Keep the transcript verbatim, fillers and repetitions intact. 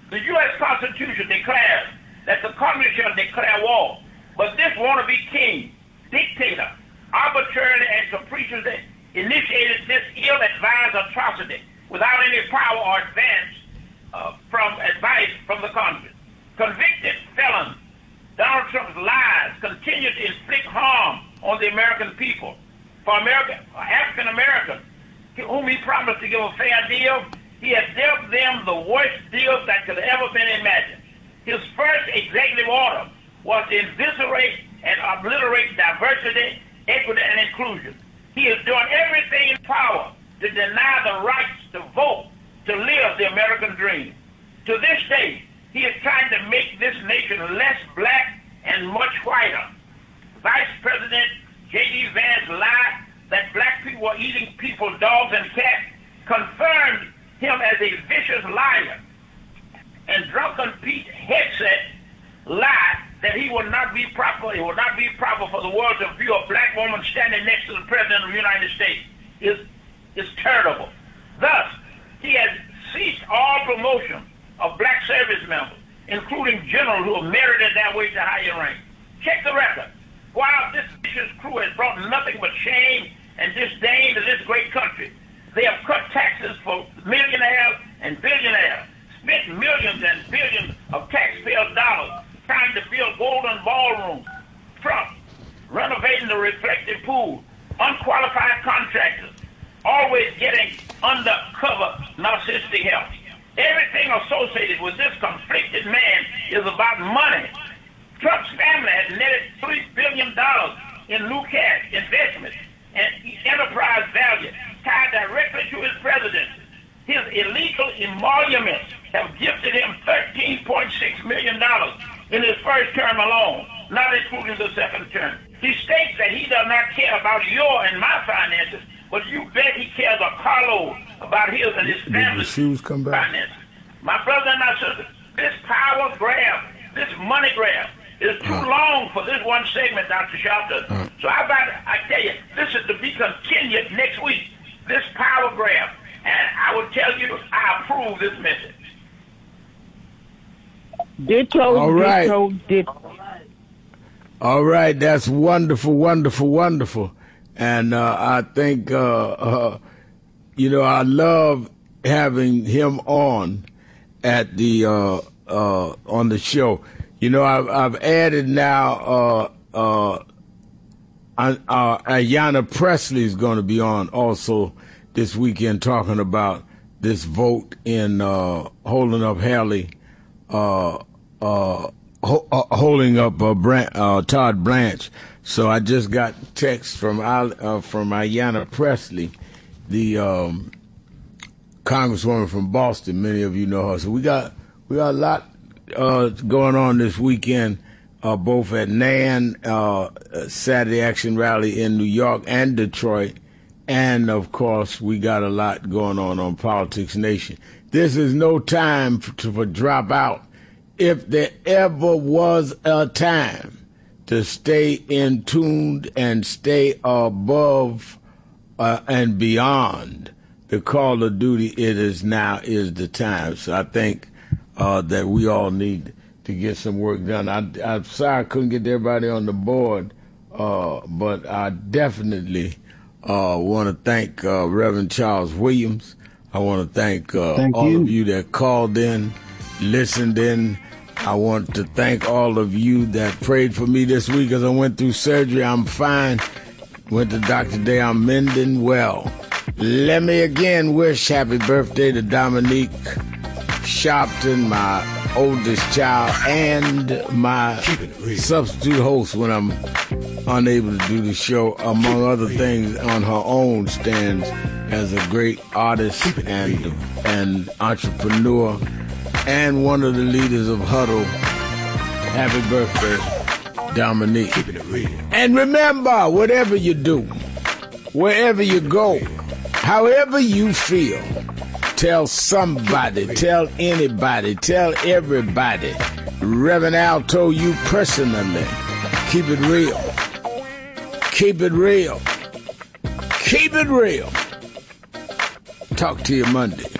The U S Constitution declares that the Congress shall declare war, but this wannabe king, dictator, arbitrarily and capriciously initiated this ill-advised atrocity without any power or advance uh, from advice from the Congress. Convicted felons, Donald Trump's lies continue to inflict harm on the American people. For American, African Americans, whom he promised to give a fair deal, he has dealt them the worst deals that could have ever been imagined. His first executive order was to eviscerate and obliterate diversity, equity, and inclusion. He is doing everything in power to deny the rights to vote, to live the American dream. To this day, he is trying to make this nation less black and much whiter. Vice President J D Vance lie that black people were eating people's dogs and cats confirmed him as a vicious liar. And Drunken Pete Hegseth lied that he would not be proper, it would not be proper for the world to view a black woman standing next to the President of the United States. Is is terrible. Thus, he has ceased all promotion of black service members, including generals who are merited that way to higher rank. Check the record. While this vicious crew has brought nothing but shame and disdain to this great country, they have cut taxes for millionaires and billionaires, spent millions and billions of taxpayer dollars trying to build golden ballrooms, Trump renovating the reflective pool, unqualified contractors, always getting undercover narcissistic help. Everything associated with this conflicted man is about money. Trump's family has netted three billion dollars in new cash investments and enterprise value tied directly to his presidency. His illegal emoluments have gifted him thirteen point six million dollars in his first term alone, not including the second term. He states that he does not care about your and my finances, but you bet he cares a carload about his and his family's finances. My brother and my sister, this power grab, this money grab, is too uh, long for this one segment, Doctor Shelton. Uh, so I about I tell you, this is to be continued next week. This power grab, and I will tell you, I approve this message. Ditto, all right. ditto, ditto. All right, that's wonderful, wonderful, wonderful. And uh, I think, uh, uh, you know, I love having him on at the uh, uh, on the show. You know, I've, I've added now. Uh, uh, uh, Ayanna Pressley is going to be on also this weekend, talking about this vote in uh, holding up Haley, uh, uh, ho- uh, holding up uh, Brand- uh, Todd Blanche. So I just got text from uh, from Ayanna Pressley, the um, Congresswoman from Boston. Many of you know her. So we got we got a lot uh, going on this weekend, uh, both at N A N, uh, Saturday Action Rally in New York and Detroit, and of course we got a lot going on on Politics Nation. This is no time for, to, for drop out. If there ever was a time to stay in tuned and stay above uh, and beyond the call of duty, it is now is the time. So I think uh, that we all need to get some work done. I, I'm sorry I couldn't get everybody on the board, uh, but I definitely uh, want to thank uh, Reverend Charles Williams. I want to thank, uh, thank all you. of you that called in, listened in. I want to thank all of you that prayed for me this week as I went through surgery. I'm fine. Went to doctor today. I'm mending well. Let me again wish happy birthday to Dominique Sharpton, my oldest child, and my substitute host when I'm unable to do the show, among other things, on her own stands as a great artist and and entrepreneur, and one of the leaders of Huddle. Happy birthday, Dominique. And remember, whatever you do, wherever you go, however you feel, tell somebody, tell anybody, tell everybody. Reverend Al told you personally, keep it real. Keep it real. Keep it real. Talk to you Monday.